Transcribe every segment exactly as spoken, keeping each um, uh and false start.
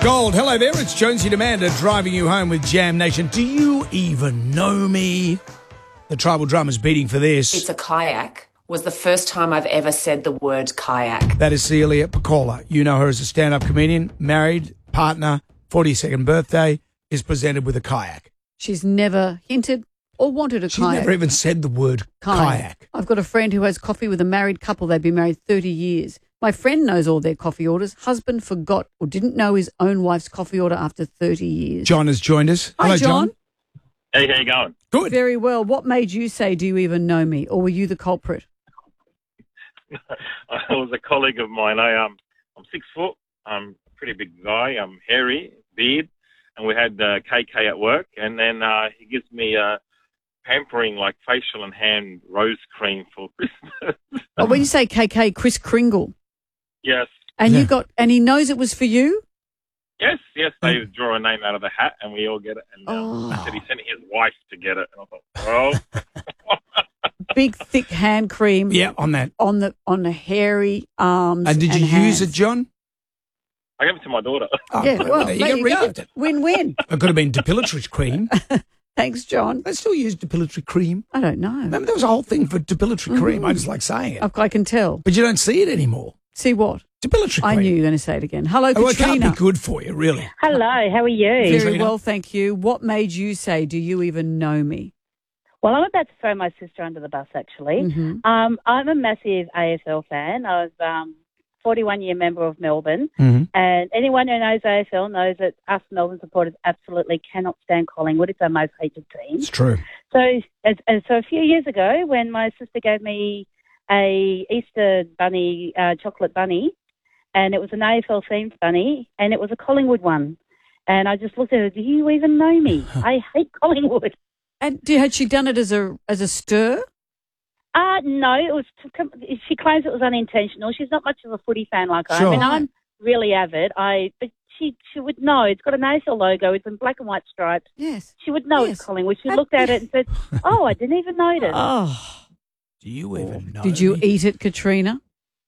Gold, hello there. It's Jonesy and Amanda driving you home with Jam Nation. Do you even know me? The tribal drum is beating for this. It's a kayak was the first time I've ever said the word kayak. That is Celia Piccola. You know her as a stand-up comedian, married, partner, forty-second birthday, is presented with a kayak. She's never hinted or wanted a She's kayak. never even said the word kayak. kayak. I've got a friend who has coffee with a married couple. They've been married thirty years. My friend knows all their coffee orders. Husband forgot or didn't know his own wife's coffee order after thirty years. John has joined us. Hi, Hello, John. John. Hey, how you going? Good. Very well. What made you say, do you even know me? Or were you the culprit? I was a colleague of mine. I, um, I'm six foot. I'm a pretty big guy. I'm hairy, beard. And we had uh, K K at work. And then uh, he gives me uh, pampering, like facial and hand rose cream for Christmas. Oh, when you say K K, Chris Kringle. Yes. And Yeah. you got, and he knows it was for you? Yes, yes. They draw a name out of the hat and we all get it. And um, Oh. he said he sent his wife to get it. And I thought, well, Big, thick hand cream. Yeah, on that. On the on the hairy arms. And did you hands. use it, John? I gave it to my daughter. Oh, Yeah, well, there you there go. you Ring go. it. It Win-win. could have been depilatory cream. Thanks, John. They still use depilatory cream. I don't know. Remember, there was a whole thing for depilatory cream. I just like saying it. I, I can tell. But you don't see it anymore. See what? Depilatory cream. I knew you were going to say it again. Hello, Oh, it Katrina. can't be good for you, really. Hello, how are you? Very Katrina. well, thank you. What made you say, do you even know me? Well, I'm about to throw my sister under the bus, actually. Mhm. Um, I'm a massive A F L fan. I was um, forty-one-year member of Melbourne, Mm-hmm. and anyone who knows A F L knows that us Melbourne supporters absolutely cannot stand Collingwood. It's our most hated team. It's true. So, as, as, so a few years ago, when my sister gave me a Easter bunny, uh, chocolate bunny, and it was an A F L themed bunny, and it was a Collingwood one. And I just looked at her, do you even know me? I hate Collingwood. And did, had she done it as a as a stir? Uh, no, it was. She claims it was unintentional. She's not much of a footy fan like I Sure. am, and I'm really avid. I, but she she would know. It's got an A F L logo. It's in black and white stripes. Yes. She would know Yes. it's Collingwood. She Uh, looked at it and said, "Oh, I didn't even notice." Oh. Do you even know? Did you me? eat it, Katrina?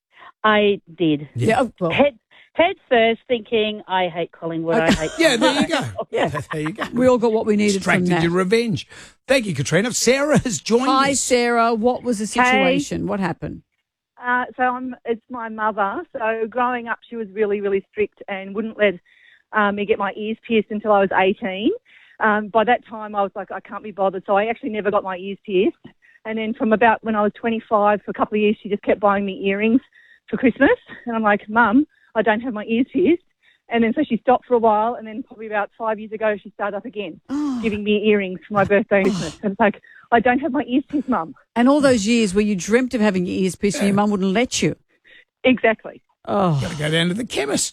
I did. Yeah. oh, well, Head head first, thinking I hate Collingwood. I hate. Yeah, there you go. Yeah. There you go. we all got what we needed from Extracted that. your revenge. Thank you, Katrina. Sarah has joined Hi, us. Sarah. What was the Hey. situation? What happened? Uh, so I'm, it's my mother. So growing up, she was really, really strict and wouldn't let um, me get my ears pierced until I was eighteen. Um, by that time, I was like, I can't be bothered. So I actually never got my ears pierced. And then from about when I was twenty-five, for a couple of years, she just kept buying me earrings for Christmas. And I'm like, Mum, I don't have my ears pierced. And then so she stopped for a while. And then probably about five years ago, she started up again, Oh. giving me earrings for my birthday and Christmas. And it's like, I don't have my ears pierced, Mum. And all those years where you dreamt of having your ears pierced and your mum wouldn't let you. Exactly. Oh, Got to go down to the chemist.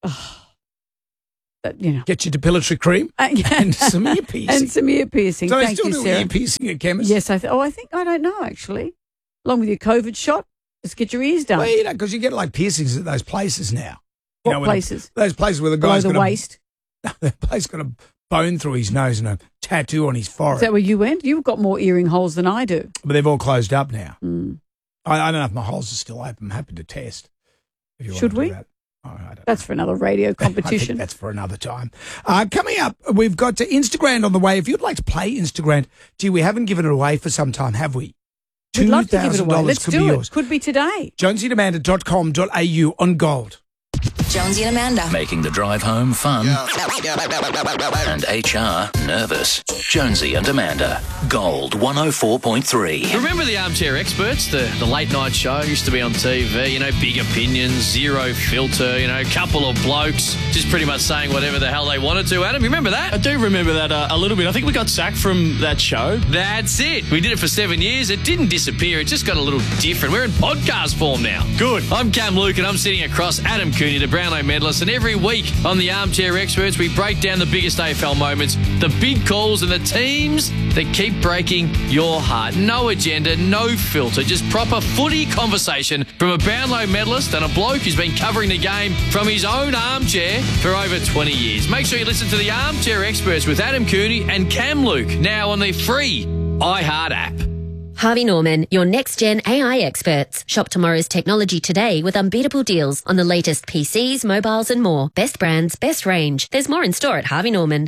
that, you know. Get your depilatory cream Uh, yeah. and some ear piercing. And some ear piercing. so I Thank still you, do Sarah. ear piercing at chemist. Yes, I. Th- oh, I think I don't know actually. Along with your COVID shot, just get your ears done. Well, you know, because you get like piercings at those places now. You What know, where the- places? those places where the Below guy's the got waist. A, the guy's got a bone through his nose and a tattoo on his forehead. Is that where you went? You've got more earring holes than I do. But they've all closed up now. Mm. I, I don't know if my holes are still open. I'm happy to test. If you Should want to we? do that. Oh, I don't That's for another radio I think competition. that's for another time. Uh, coming up, we've got to Instagram on the way. If you'd like to play Instagram, gee, we haven't given it away for some time, have we? We'd love to give it away. two thousand dollars Let's could do be it. yours. Could be today. jonesy and amanda dot com dot a u on Gold. Jonesy and Amanda. Making the drive home fun and H R nervous. Jonesy and Amanda. Gold one oh four point three. Remember the Armchair Experts, the, the late night show used to be on T V, you know, big opinions, zero filter, you know, a couple of blokes just pretty much saying whatever the hell they wanted to. Adam, you remember that? I do remember that uh, a little bit. I think we got sacked from that show. That's it. We did it for seven years. It didn't disappear. It just got a little different. We're in podcast form now. Good. I'm Cam Luke and I'm sitting across Adam Cooney, the Brownlow medalist, and every week on the Armchair Experts, we break down the biggest A F L moments, the big calls and the teams that keep breaking your heart. No agenda, no filter, just proper footy conversation from a Brownlow medalist and a bloke who's been covering the game from his own armchair for over twenty years. Make sure you listen to the Armchair Experts with Adam Cooney and Cam Luke now on the free iHeart app. Harvey Norman, your next-gen A I experts. Shop tomorrow's technology today with unbeatable deals on the latest P Cs, mobiles and more. Best brands, best range. There's more in store at Harvey Norman.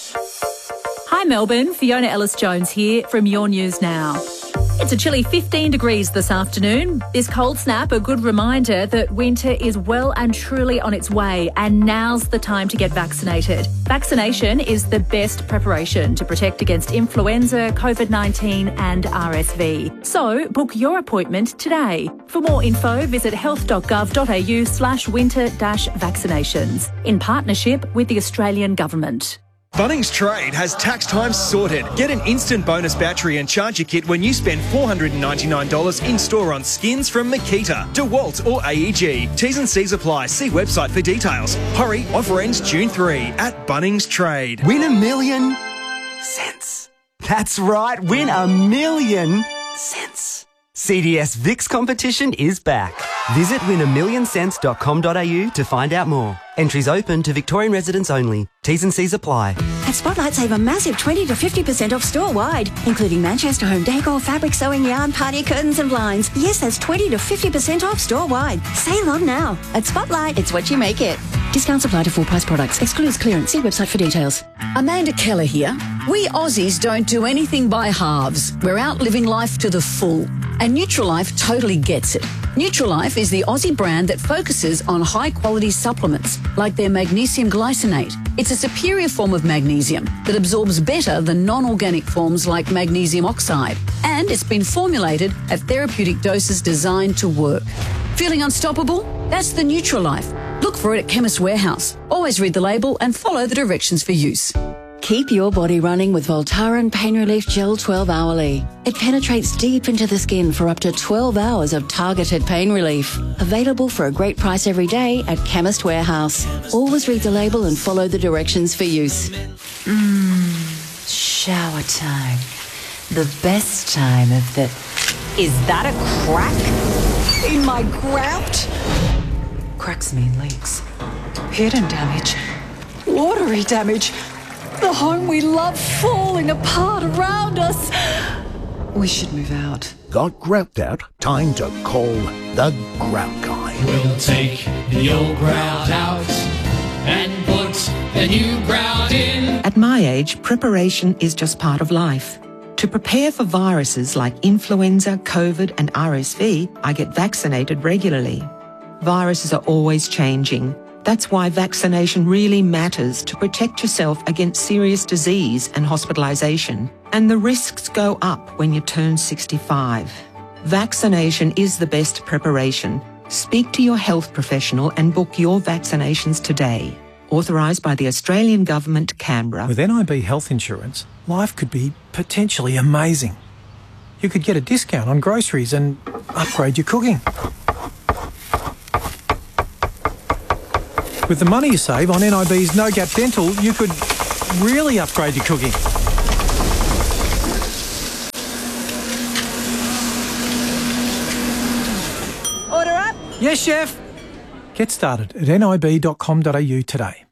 Hi Melbourne, Fiona Ellis-Jones here from Your News Now. It's a chilly fifteen degrees this afternoon. This cold snap, a good reminder that winter is well and truly on its way, and now's the time to get vaccinated. Vaccination is the best preparation to protect against influenza, COVID nineteen and R S V. So book your appointment today. For more info, visit health.gov.au slash winter dash vaccinations in partnership with the Australian Government. Bunnings Trade has tax time sorted. Get an instant bonus battery and charger kit when you spend four hundred ninety-nine dollars in-store on skins from Makita, DeWalt or A E G. T's and C's apply. See website for details. Hurry, offer ends June third at Bunnings Trade. Win a million cents. That's right, win a million cents. C D S Vix competition is back. Visit win a million cents dot com dot a u to find out more. Entries open to Victorian residents only. T's and C's apply. At Spotlight, save a massive twenty to fifty percent off store-wide, including Manchester home decor, fabric, sewing, yarn, party curtains and blinds. Yes, that's twenty to fifty percent off store-wide. Save on now. At Spotlight, it's what you make it. Discounts apply to full-price products. Excludes clearance. See website for details. Amanda Keller here. We Aussies don't do anything by halves. We're out living life to the full. And Nutrilife totally gets it. Nutrilife is the Aussie brand that focuses on high-quality supplements, like their magnesium glycinate. It's a superior form of magnesium that absorbs better than non-organic forms like magnesium oxide. And it's been formulated at therapeutic doses designed to work. Feeling unstoppable? That's the Nutrilife. Look for it at Chemist Warehouse. Always read the label and follow the directions for use. Keep your body running with Voltaren Pain Relief Gel twelve hourly. It penetrates deep into the skin for up to twelve hours of targeted pain relief. Available for a great price every day at Chemist Warehouse. Always read the label and follow the directions for use. Mmm, shower time. The best time of the... Is that a crack in my grout? Cracks mean leaks. Hidden damage. Watery damage. The home we love falling apart around us. We should move out. Got grout out? Time to call the Grout Guy. We'll take the old grout out and put the new grout in. At my age, preparation is just part of life. To prepare for viruses like influenza, COVID and R S V, I get vaccinated regularly. Viruses are always changing. That's why vaccination really matters to protect yourself against serious disease and hospitalisation. And the risks go up when you turn sixty-five. Vaccination is the best preparation. Speak to your health professional and book your vaccinations today. Authorised by the Australian Government, Canberra. With N I B health insurance, life could be potentially amazing. You could get a discount on groceries and upgrade your cooking. With the money you save on N I B's No Gap Dental, you could really upgrade your cooking. Order up. Yes, chef. Get started at N I B dot com dot a u today.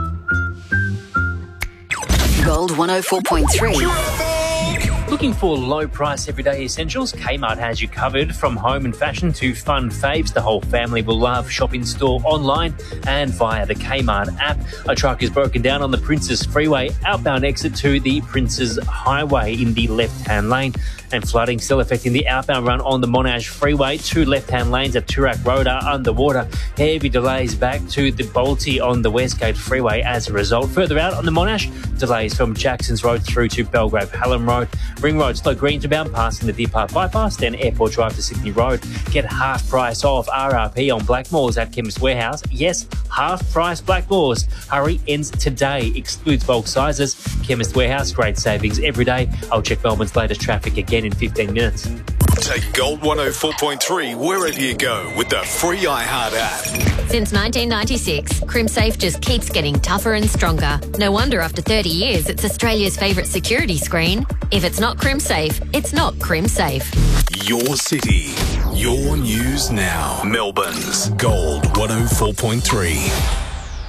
Gold one oh four point three. Looking for low-price everyday essentials? Kmart has you covered. From home and fashion to fun faves, the whole family will love. Shop in store, online and via the Kmart app. A truck is broken down on the Princes Freeway, outbound exit to the Princes Highway in the left-hand lane. And flooding still affecting the outbound run on the Monash Freeway. Two left-hand lanes at Toorak Road are underwater. Heavy delays back to the Bolte on the Westgate Freeway as a result. Further out on the Monash, delays from Jackson's Road through to Belgrave Hallam Road. Ring Road slow green to bound, passing the Deer Park bypass, then Airport Drive to Sydney Road. Get half price off R R P on Blackmores at Chemist Warehouse. Yes, half price Blackmores. Hurry, ends today. Excludes bulk sizes. Chemist Warehouse, great savings every day. I'll check Melbourne's latest traffic again in fifteen minutes. Take Gold one oh four point three wherever you go with the free iHeart app. Since nineteen ninety-six, CrimSafe just keeps getting tougher and stronger. No wonder after thirty years, it's Australia's favourite security screen. If it's not CrimSafe, it's not CrimSafe. Your city, your news now. Melbourne's Gold one oh four point three.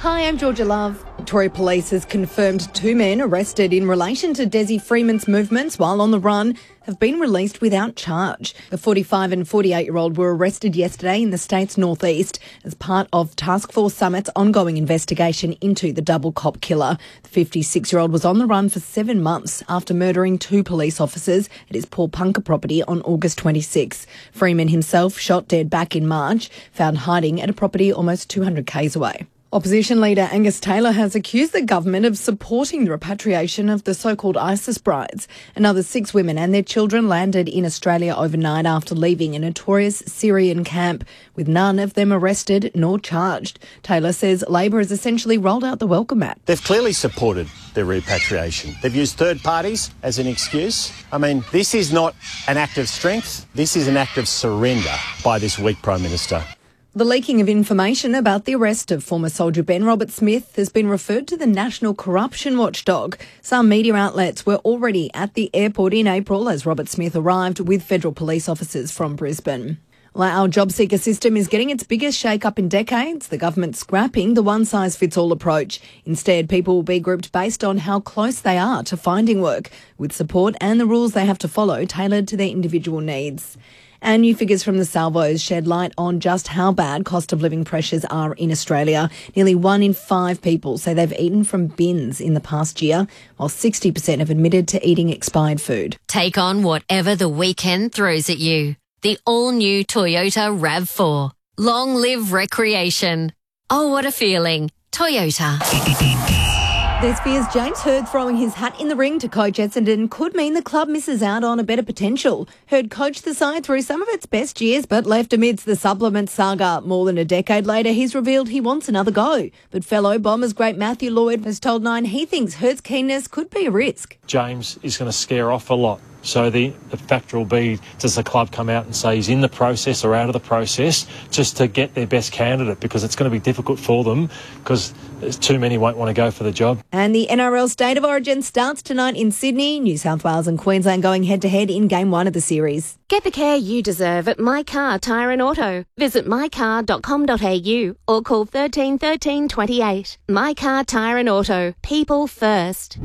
Hi, I'm Georgia Love. Victoria Police has confirmed two men arrested in relation to Desi Freeman's movements while on the run have been released without charge. The forty-five and forty-eight-year-old were arrested yesterday in the state's northeast as part of Task Force Summit's ongoing investigation into the double cop killer. The fifty-six-year-old was on the run for seven months after murdering two police officers at his Paul Punker property on August twenty-sixth. Freeman himself shot dead back in March, found hiding at a property almost two hundred kays away. Opposition leader Angus Taylor has accused the government of supporting the repatriation of the so-called ISIS brides. Another six women and their children landed in Australia overnight after leaving a notorious Syrian camp, with none of them arrested nor charged. Taylor says Labor has essentially rolled out the welcome mat. They've clearly supported their repatriation. They've used third parties as an excuse. I mean, this is not an act of strength. This is an act of surrender by this weak Prime Minister. The leaking of information about the arrest of former soldier Ben Roberts-Smith has been referred to the National Corruption Watchdog. Some media outlets were already at the airport in April as Roberts-Smith arrived with federal police officers from Brisbane. Well, our job seeker system is getting its biggest shake-up in decades. The government's scrapping the one-size-fits-all approach. Instead, people will be grouped based on how close they are to finding work, with support and the rules they have to follow tailored to their individual needs. And new figures from the Salvos shed light on just how bad cost of living pressures are in Australia. Nearly one in five people say they've eaten from bins in the past year, while sixty percent have admitted to eating expired food. Take on whatever the weekend throws at you. The all-new Toyota RAV four. Long live recreation. Oh, what a feeling. Toyota. There's fears James Hird throwing his hat in the ring to coach Essendon could mean the club misses out on a better potential. Hird coached the side through some of its best years, but left amidst the supplement saga. More than a decade later, he's revealed he wants another go. But fellow Bombers great Matthew Lloyd has told Nine he thinks Hird's keenness could be a risk. James is going to scare off a lot. So the, the factor will be, does the club come out and say he's in the process or out of the process just to get their best candidate, because it's going to be difficult for them because too many won't want to go for the job. And the N R L State of Origin starts tonight in Sydney. New South Wales and Queensland going head-to-head in Game one of the series. Get the care you deserve at My Car Tyre and Auto. Visit my car dot com dot a u or call thirteen thirteen twenty-eight. My Car Tyre and Auto. People first.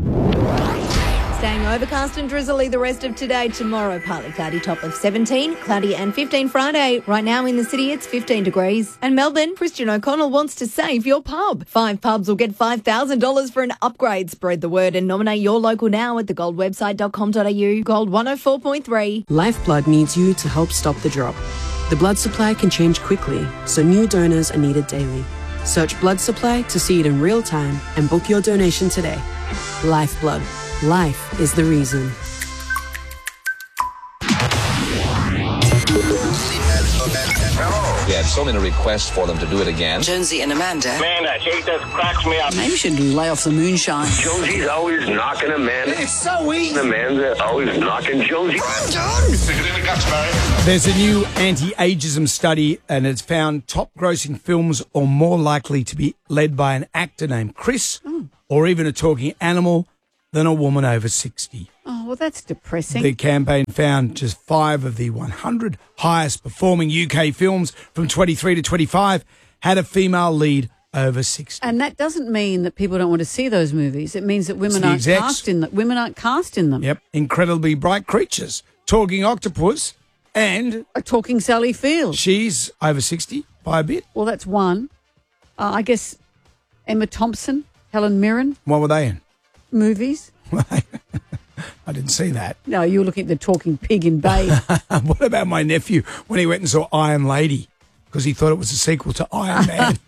Staying overcast and drizzly the rest of today. Tomorrow, partly cloudy, top of seventeen. Cloudy and fifteen Friday. Right now in the city, it's fifteen degrees. And Melbourne, Christian O'Connell wants to save your pub. Five pubs will get five thousand dollars for an upgrade. Spread the word and nominate your local now at the gold website dot com dot a u. Gold one oh four point three. Lifeblood needs you to help stop the drop. The blood supply can change quickly, so new donors are needed daily. Search blood supply to see it in real time and book your donation today. Lifeblood. Life is the reason. We had so many requests for them to do it again. Jonesy and Amanda. Man, that shit just cracks me up. Maybe you should lay off the moonshine. Jonesy's always knocking Amanda. It's so easy. Amanda always knocking Jonesy. I'm done. Stick it in the guts, Barry. There's a new anti-ageism study, and it's found top-grossing films are more likely to be led by an actor named Chris, mm. or even a talking animal, than a woman over sixty. Oh, well, that's depressing. The campaign found just five of the one hundred highest performing U K films from twenty-three to twenty-five had a female lead over sixty. And that doesn't mean that people don't want to see those movies. It means that women aren't execs. cast in them. Women aren't cast in them. Yep. Incredibly Bright Creatures, Talking Octopus, and a Talking Sally Field. She's over sixty by a bit. Well, that's one. Uh, I guess Emma Thompson, Helen Mirren. What were they in? Movies. I didn't see that. No, you were looking at the talking pig in Babe. What about my nephew when he went and saw Iron Lady because he thought it was a sequel to Iron Man?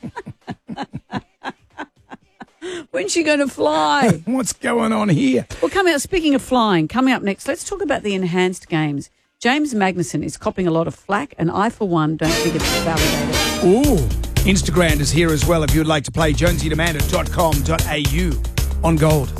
When's she going to fly? What's going on here? Well, coming up, speaking of flying, coming up next, let's talk about the enhanced games. James Magnussen is copping a lot of flack, and I, for one, don't think it's validated. Ooh, Instagram is here as well if you'd like to play jonesy and amanda dot com dot a u on Gold.